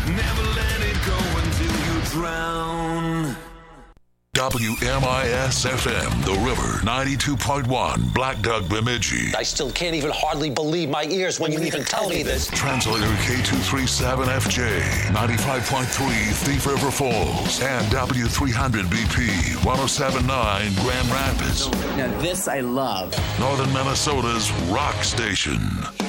Never let it go until you drown. WMIS-FM, The River, 92.1, Black Duck, Bemidji. I still can't even hardly believe my ears when you even tell me this. Translator K237FJ, 95.3, Thief River Falls, and W300BP, 107.9, Grand Rapids. Now this I love. Northern Minnesota's rock station.